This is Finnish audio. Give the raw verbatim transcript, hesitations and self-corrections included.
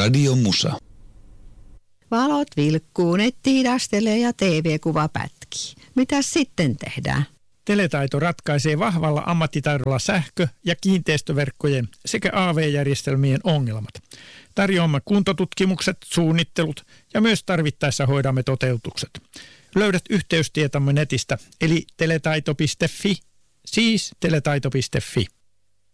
Radio Musa. Valot vilkkuu, netti hidastelee ja T V-kuva pätkii. Mitäs sitten tehdään? Teletaito ratkaisee vahvalla ammattitaidolla sähkö- ja kiinteistöverkkojen sekä A V-järjestelmien ongelmat. Tarjoamme kuntotutkimukset, suunnittelut ja myös tarvittaessa hoidamme toteutukset. Löydät yhteystietomme netistä eli teletaito piste fi, siis teletaito piste fi.